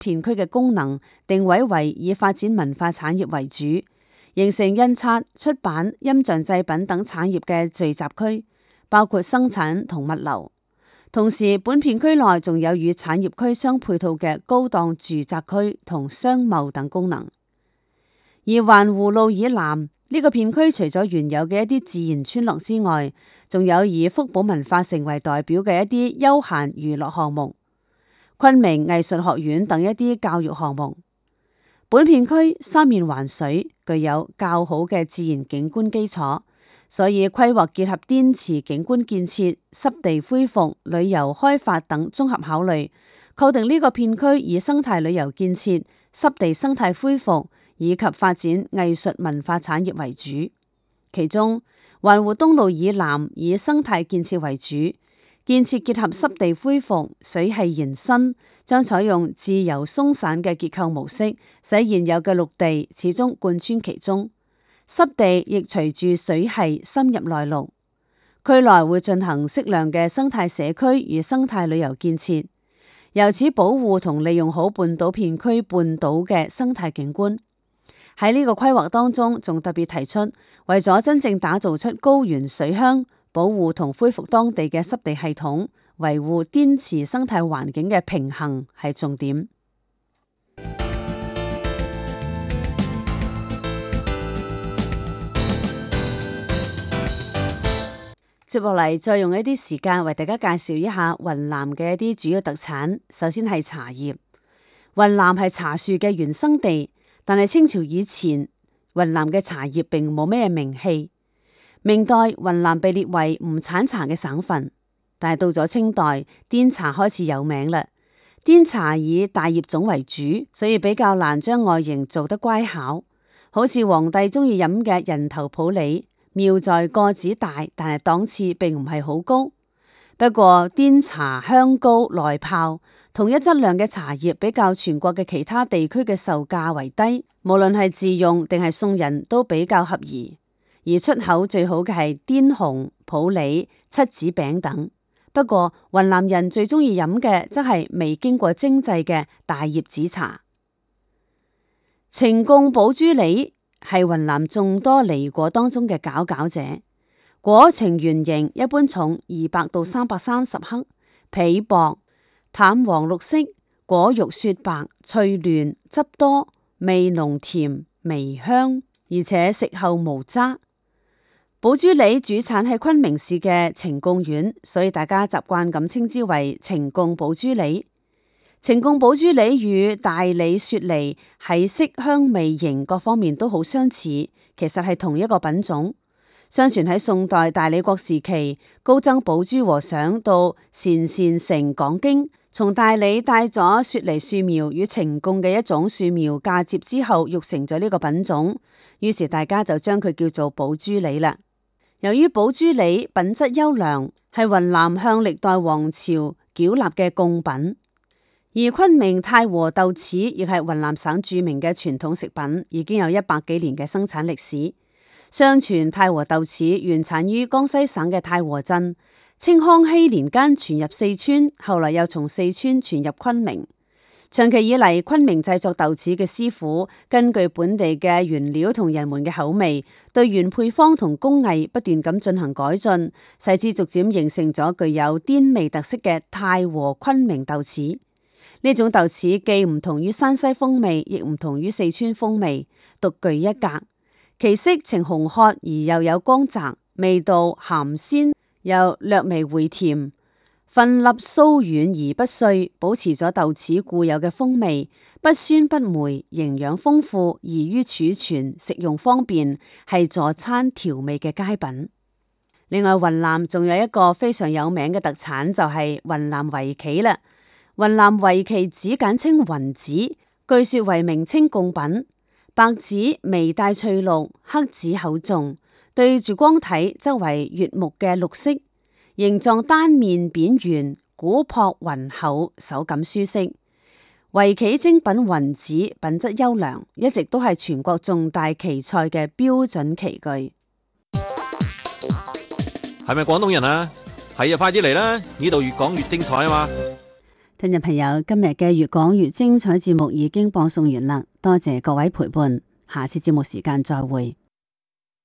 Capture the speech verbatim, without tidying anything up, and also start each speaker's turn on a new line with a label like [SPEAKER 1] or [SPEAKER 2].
[SPEAKER 1] 片區嘅功能定位為以發展文化產業為主，形成印刷、出版、音像製品等產業嘅聚集區，包括生產同物流。同時，本片區內仲有與產業區相配套嘅高檔住宅區同商貿等功能。而環湖路以南呢個片區，除咗原有嘅一啲自然村落之外，仲有以福寶文化城為代表嘅一啲休閒娛樂項目、昆明藝術學院等一啲教育項目。本片區三面環水，具有較好嘅自然景觀基礎，所以規劃結合滇池景觀建設、濕地恢復、旅遊開發等綜合考慮，確定呢個片區以生態旅遊建設、濕地生態恢復以及發展藝術文化產業為主。其中，環湖東路以南以生態建設為主。建設結合濕地恢復、水系延伸，將採用自由鬆散嘅結構模式，使現有嘅陸地始終貫穿其中，濕地亦隨住水系深入內陸。區內會進行適量嘅生態社區與生態旅遊建設，由此保護同利用好半島片區半島嘅生態景觀。喺呢個規劃當中，仲特別提出，為咗真正打造出高原水鄉，保護同恢復當地嘅濕地系統，維護滇池生態環境嘅平衡係重點。接落嚟再用一啲時間為大家介紹一下雲南嘅一啲主要特產。首先係茶葉。雲南係茶樹嘅原生地，但係清朝以前，雲南嘅茶葉並冇咩名氣。明代雲南被列為唔產茶嘅省份，但係到咗清代，滇茶開始有名啦。滇茶以大葉種為主，所以比較難將外形做得乖巧。好似皇帝中意飲嘅人頭普洱，妙在個子大，但係檔次並唔係好高。不過滇茶香高耐泡，同一質量嘅茶葉比較全國嘅其他地區嘅售價為低，無論係自用定係送人都比較合宜。而出口最好嘅係滇紅、普洱、七子餅等。不過雲南人最中意飲嘅則係未經過精製嘅大葉紫茶。呈貢寶珠梨係雲南眾多梨果當中嘅佼佼者，果呈圓形，一般重二百到三百三十克，皮薄，淡黃綠色，果肉雪白，脆嫩，汁多，味濃甜，微香，而且食後無渣。寶珠梨主產喺昆明市嘅呈貢縣，所以大家習慣咁稱之為呈貢寶珠梨。呈貢寶珠梨與大理雪梨喺色香味形各方面都好相似，其實係同一個品種。相傳喺宋代大理國時期，高僧寶珠和尚到鄯善城講經，從大理帶咗雪梨樹苗與呈貢嘅一種樹苗嫁接之後，育成咗呢個品種，於是大家就將佢叫做寶珠梨啦。由於寶珠梨品質優良，係雲南向歷代王朝繳納嘅貢品。而昆明太和豆豉亦係雲南省著名嘅傳統食品，已經有一百幾年嘅生產歷史。相傳太和豆豉原產於江西省嘅太和鎮，清康熙年間傳入四川，後來又從四川傳入昆明。長期以嚟，昆明製作豆豉嘅師傅根據本地嘅原料同人們嘅口味，對原配方同工藝不斷咁進行改進，使之逐漸形成咗具有滇味特色嘅太和昆明豆豉。呢種豆豉既唔同於山西風味，亦唔同於四川風味，獨具一格。其色呈紅褐而又有光澤，味道鹹鮮又略微回甜。粉粒酥軟而不碎，保持咗豆豉固有嘅風味，不酸不梅，營養豐富，易於儲存，食用方便，係佐餐調味嘅佳品。另外，雲南仲有一個非常有名嘅特產，就係雲南圍棋啦。雲南圍棋子簡稱雲子，據說為明清貢品。白子微帶翠綠，黑子厚重，對住光睇則為悅目嘅綠色。形狀單面扁圓，古樸渾厚，手感舒適。圍棋精品雲子品質優良，一直都係全國重大棋賽嘅標準棋具。
[SPEAKER 2] 係咪廣東人啊？係啊，快啲嚟啦！呢度越講越精彩啊嘛！
[SPEAKER 1] 聽眾朋友，今日嘅越講越精彩節目已經播送完啦，多謝各位陪伴，下次節目時間再會。